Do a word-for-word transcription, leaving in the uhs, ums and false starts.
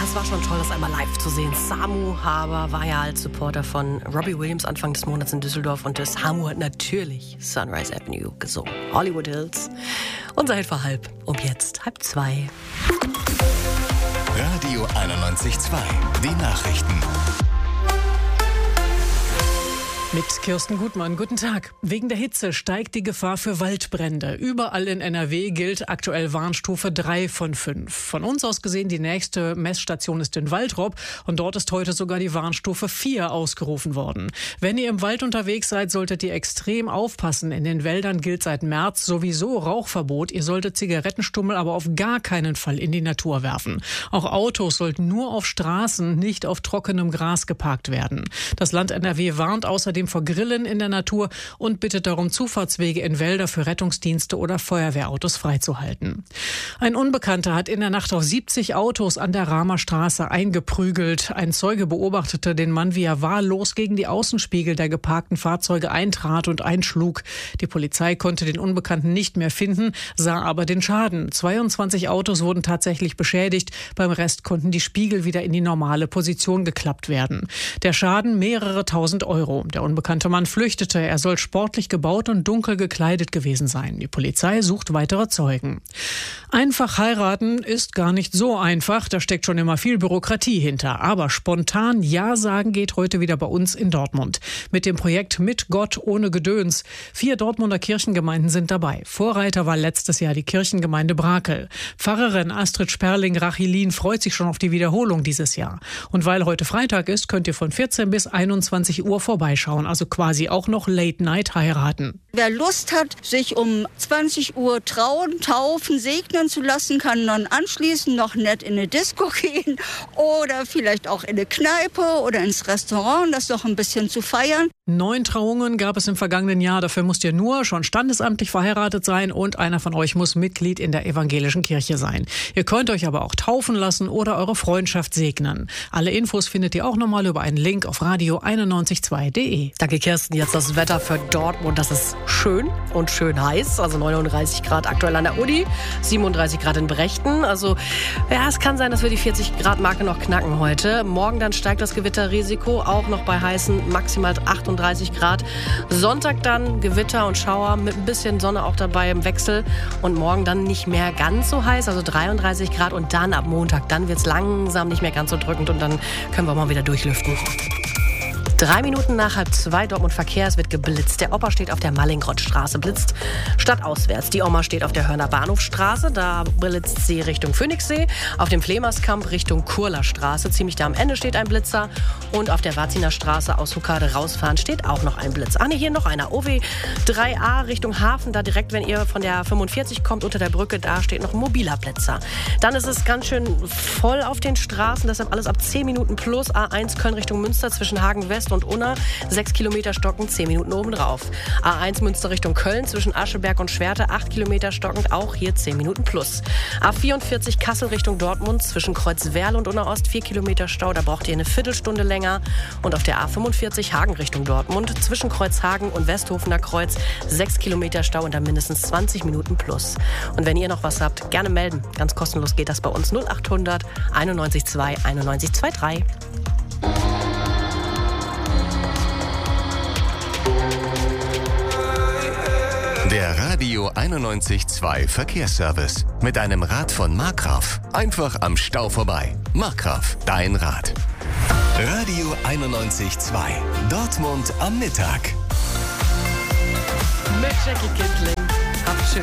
das war schon toll, das einmal live zu sehen. Samu Haber war ja als Supporter von Robbie Williams Anfang des Monats in Düsseldorf und das Samu hat natürlich Sunrise Avenue gesungen. Hollywood Hills. Unser Hit war halb. Um jetzt halb zwei. Radio einundneunzig Komma zwei. Die Nachrichten. Mit Kirsten Gutmann, guten Tag. Wegen der Hitze steigt die Gefahr für Waldbrände. Überall in N R W gilt aktuell Warnstufe drei von fünf. Von uns aus gesehen, die nächste Messstation ist in Waltrop und dort ist heute sogar die Warnstufe vier ausgerufen worden. Wenn ihr im Wald unterwegs seid, solltet ihr extrem aufpassen. In den Wäldern gilt seit März sowieso Rauchverbot. Ihr solltet Zigarettenstummel aber auf gar keinen Fall in die Natur werfen. Auch Autos sollten nur auf Straßen, nicht auf trockenem Gras geparkt werden. Das Land N R W warnt außerdem vor Grillen in der Natur und bittet darum, Zufahrtswege in Wälder für Rettungsdienste oder Feuerwehrautos freizuhalten. Ein Unbekannter hat in der Nacht auf siebzig Autos an der Rahmer Straße eingeprügelt. Ein Zeuge beobachtete den Mann, wie er wahllos gegen die Außenspiegel der geparkten Fahrzeuge eintrat und einschlug. Die Polizei konnte den Unbekannten nicht mehr finden, sah aber den Schaden. zweiundzwanzig Autos wurden tatsächlich beschädigt. Beim Rest konnten die Spiegel wieder in die normale Position geklappt werden. Der Schaden mehrere tausend Euro. Der unbekannte Mann flüchtete. Er soll sportlich gebaut und dunkel gekleidet gewesen sein. Die Polizei sucht weitere Zeugen. Einfach heiraten ist gar nicht so einfach. Da steckt schon immer viel Bürokratie hinter. Aber spontan Ja sagen geht heute wieder bei uns in Dortmund. Mit dem Projekt Mit Gott ohne Gedöns. Vier Dortmunder Kirchengemeinden sind dabei. Vorreiter war letztes Jahr die Kirchengemeinde Brakel. Pfarrerin Astrid Sperling-Rachilin freut sich schon auf die Wiederholung dieses Jahr. Und weil heute Freitag ist, könnt ihr von vierzehn bis einundzwanzig Uhr vorbeischauen. Also quasi auch noch Late Night heiraten. Wer Lust hat, sich um zwanzig Uhr trauen, taufen, segnen zu lassen, kann dann anschließend noch nett in eine Disco gehen oder vielleicht auch in eine Kneipe oder ins Restaurant, das noch ein bisschen zu feiern. Neun Trauungen gab es im vergangenen Jahr. Dafür müsst ihr nur schon standesamtlich verheiratet sein und einer von euch muss Mitglied in der evangelischen Kirche sein. Ihr könnt euch aber auch taufen lassen oder eure Freundschaft segnen. Alle Infos findet ihr auch nochmal über einen Link auf radio einundneunzig Komma zwei punkt de. Danke, Kirsten. Jetzt das Wetter für Dortmund. Das ist schön und schön heiß. Also neununddreißig Grad aktuell an der Uni, siebenunddreißig Grad in Brechten. Also ja, es kann sein, dass wir die vierzig Grad Marke noch knacken heute. Morgen dann steigt das Gewitterrisiko, auch noch bei heißen maximal achtunddreißig Grad. Sonntag dann Gewitter und Schauer mit ein bisschen Sonne auch dabei im Wechsel. Und morgen dann nicht mehr ganz so heiß, also dreiunddreißig Grad. Und dann ab Montag, dann wird es langsam nicht mehr ganz so drückend und dann können wir mal wieder durchlüften. Drei Minuten nach halb zwei, Dortmund Verkehr, es wird geblitzt. Der Opa steht auf der Mallinckrodtstraße, blitzt stadtauswärts. Die Oma steht auf der Hörner Bahnhofstraße, da blitzt sie Richtung Phoenixsee. Auf dem Flemerskamp Richtung Kurlerstraße, ziemlich da am Ende steht ein Blitzer. Und auf der Warziner Straße aus Huckade rausfahren steht auch noch ein Blitz. Ah ne, hier noch einer. O W drei a Richtung Hafen, da direkt, wenn ihr von der fünfundvierzig kommt, unter der Brücke, da steht noch ein mobiler Blitzer. Dann ist es ganz schön voll auf den Straßen, deshalb alles ab zehn Minuten plus. A eins Köln Richtung Münster zwischen Hagen West und Unna, sechs Kilometer stockend, zehn Minuten obendrauf. A eins Münster Richtung Köln zwischen Ascheberg und Schwerte, acht Kilometer stockend, auch hier zehn Minuten plus. A vierundvierzig Kassel Richtung Dortmund zwischen Kreuzwerl und Unna Ost, vier Kilometer Stau, da braucht ihr eine Viertelstunde länger. Und auf der A fünfundvierzig Hagen Richtung Dortmund zwischen Kreuzhagen und Westhofener Kreuz, sechs Kilometer Stau und dann mindestens zwanzig Minuten plus. Und wenn ihr noch was habt, gerne melden. Ganz kostenlos geht das bei uns. null achthundert einundneunzig zwei einundneunzig drei. Der Radio einundneunzig Komma zwei Verkehrsservice. Mit einem Rad von Markgraf. Einfach am Stau vorbei. Markgraf, dein Rad. Radio einundneunzig Komma zwei. Dortmund am Mittag. Mit Jackie Kindling. Habt schön.